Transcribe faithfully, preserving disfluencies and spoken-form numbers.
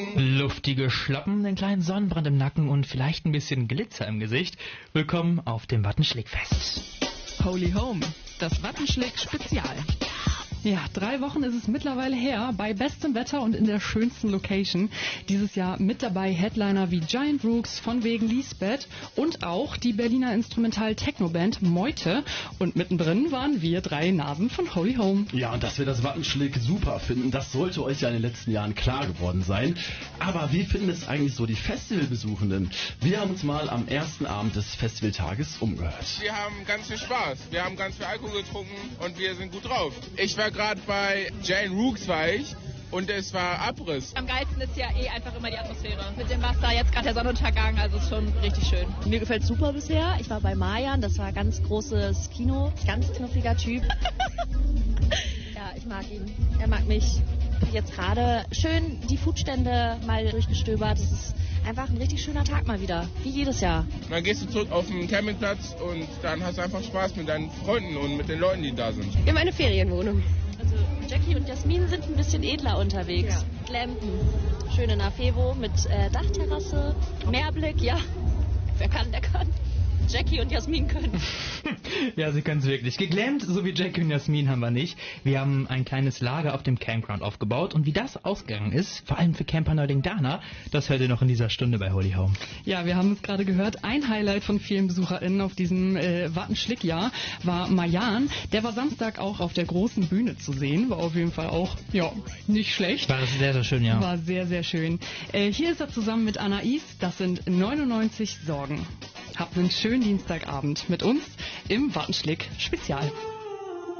Luftige Schlappen, den kleinen Sonnenbrand im Nacken und vielleicht ein bisschen Glitzer im Gesicht. Willkommen auf dem Wattenschlick-Fest. Holy Home, das Wattenschlick-Spezial. Ja, drei Wochen ist es mittlerweile her, bei bestem Wetter und in der schönsten Location. Dieses Jahr mit dabei Headliner wie Giant Rooks, von wegen Lisbeth und auch die Berliner Instrumental-Techno-Band Meute. Und mittendrin waren wir drei Nasen von Holy Home. Ja, und dass wir das Wattenschlick super finden, das sollte euch ja in den letzten Jahren klar geworden sein. Aber wie finden es eigentlich so die Festivalbesuchenden? Wir haben uns mal am ersten Abend des Festivaltages umgehört. Wir haben ganz viel Spaß, wir haben ganz viel Alkohol getrunken und wir sind gut drauf. Ich war gerade bei Giant Rooks war ich und es war Abriss. Am geilsten ist ja eh einfach immer die Atmosphäre. Mit dem Wasser, jetzt gerade der Sonnenuntergang, also ist schon richtig schön. Mir gefällt super bisher. Ich war bei Mayan, das war ein ganz großes Kino, ganz knuffiger Typ. Ja, ich mag ihn. Er mag mich. Ich habe jetzt gerade schön die Foodstände mal durchgestöbert. Das ist einfach ein richtig schöner Tag mal wieder, wie jedes Jahr. Dann gehst du zurück auf den Campingplatz und dann hast du einfach Spaß mit deinen Freunden und mit den Leuten, die da sind. Wir haben eine Ferienwohnung. Also Jackie und Jasmin sind ein bisschen edler unterwegs. Ja. Glampen. Schön in der Fevo mit äh, Dachterrasse, Meerblick, ja. Wer kann, der kann. Jackie und Jasmin können. Ja, sie können es wirklich. Geglämmt, so wie Jackie und Jasmin, haben wir nicht. Wir haben ein kleines Lager auf dem Campground aufgebaut und wie das ausgegangen ist, vor allem für Camper Neuling Dana, das hört ihr noch in dieser Stunde bei Holy Home. Ja, wir haben es gerade gehört, ein Highlight von vielen BesucherInnen auf diesem äh, Wattenschlick-Jahr war Mayan. Der war Samstag auch auf der großen Bühne zu sehen, war auf jeden Fall auch, ja, nicht schlecht. War sehr, sehr schön, ja. War sehr, sehr schön. Äh, hier ist er zusammen mit Anais, das sind neunundneunzig Sorgen. Habt einen schönen Dienstagabend mit uns im Wattenschlick Spezial.